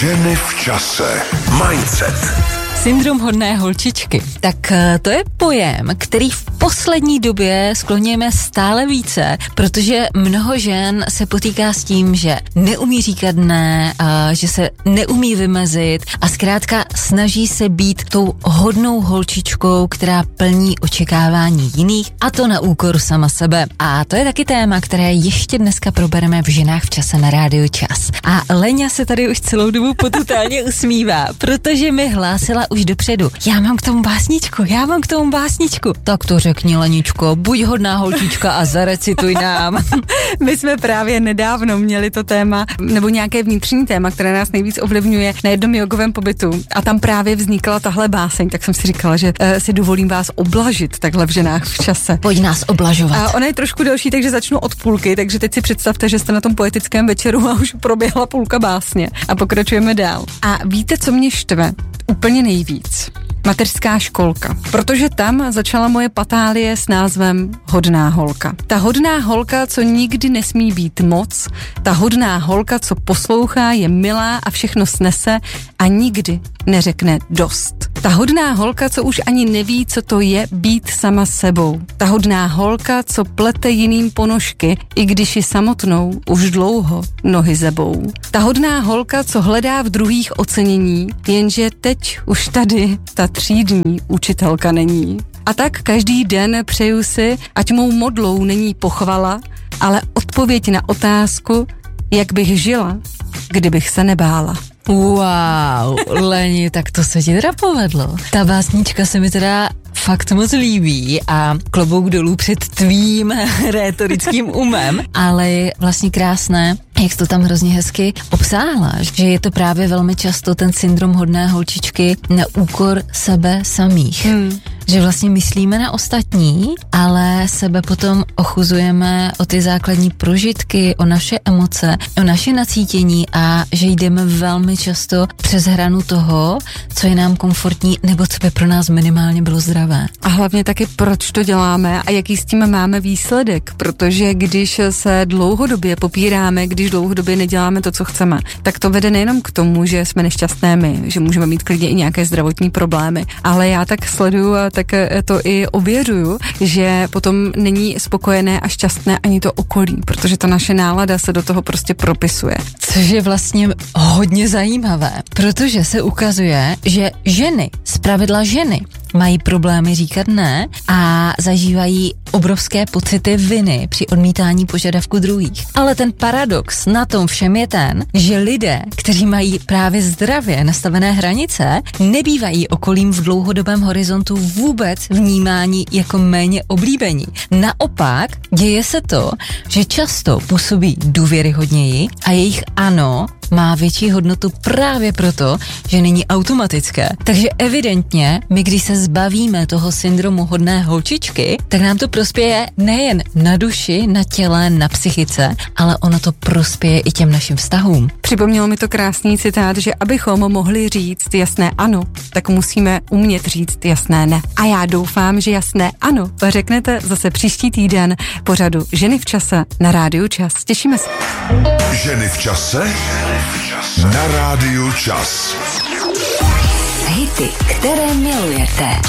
Ženy v čase. Mindset. Syndrom hodné holčičky. Tak to je pojem, který v poslední době skloňujeme stále více, protože mnoho žen se potýká s tím, že neumí říkat ne, že se neumí vymezit a zkrátka snaží se být tou hodnou holčičkou, která plní očekávání jiných, a to na úkor sama sebe. A to je taky téma, které ještě dneska probereme v Ženách v čase na Rádiu Čas. A Leňa se tady už celou dobu pototálně usmívá, protože mi hlásila už dopředu. Já mám k tomu básničku. Tak to řekni, Leničko, buď hodná holčička a zarecituj nám. My jsme právě nedávno měli to téma, nebo nějaké vnitřní téma, které nás nejvíc ovlivňuje na jednom jogovém pobytu. A tam právě vznikla tahle báseň, tak jsem si říkala, že si dovolím vás oblažit takhle v Ženách v čase. Pojď nás oblažovat. A ona je trošku delší, takže začnu od půlky, takže teď si představte, že jste na tom poetickém večeru a už proběhla půlka básně. A pokračujeme dál. A víte, co mě štve? Úplně nejvíc. Mateřská školka. Protože tam začala moje patálie s názvem Hodná holka. Ta hodná holka, co nikdy nesmí být moc, ta hodná holka, co poslouchá, je milá a všechno snese a nikdy neřekne dost. Ta hodná holka, co už ani neví, co to je být sama sebou. Ta hodná holka, co plete jiným ponožky, i když ji samotnou už dlouho nohy zebou. Ta hodná holka, co hledá v druhých ocenění, jenže teď už tady ta třídní učitelka není. A tak každý den přeju si, ať mou modlou není pochvala, ale odpověď na otázku, jak bych žila, kdybych se nebála. Wow, Leni, tak to se ti teda povedlo. Ta básnička se mi teda fakt moc líbí a klobouk dolů před tvým rétorickým umem, ale je vlastně krásné, jak jsi to tam hrozně hezky obsáhla, že je to právě velmi často ten syndrom hodné holčičky na úkor sebe samých. Že vlastně myslíme na ostatní, ale sebe potom ochuzujeme o ty základní prožitky, o naše emoce, o naše nacítění a že jdeme velmi často přes hranu toho, co je nám komfortní nebo co by pro nás minimálně bylo zdravé. A hlavně taky, proč to děláme a jaký s tím máme výsledek, protože když se dlouhodobě popíráme, když dlouhodobě neděláme to, co chceme, tak to vede nejenom k tomu, že jsme nešťastné my, že můžeme mít klidně i nějaké zdravotní problémy, ale já tak sleduju a tak to i ověřuju, že potom není spokojené a šťastné ani to okolí, protože ta naše nálada se do toho prostě propisuje. Což je vlastně hodně zajímavé, protože se ukazuje, že zpravidla ženy, mají problémy říkat ne a zažívají obrovské pocity viny při odmítání požadavku druhých. Ale ten paradox na tom všem je ten, že lidé, kteří mají právě zdravě nastavené hranice, nebývají okolím v dlouhodobém horizontu vůbec vnímání jako méně oblíbení. Naopak děje se to, že často působí důvěryhodněji a jejich ano má větší hodnotu právě proto, že není automatické. Takže evidentně, my když se zbavíme toho syndromu hodné holčičky, tak nám to prospěje nejen na duši, na těle, na psychice, ale ono to prospěje i těm našim vztahům. Připomnělo mi to krásný citát, že abychom mohli říct jasné ano, tak musíme umět říct jasné ne. A já doufám, že jasné ano řeknete zase příští týden pořadu Ženy v čase na Rádiu Čas. Těšíme se. Ženy v čase na Rádiu Čas. Hity, které milujete.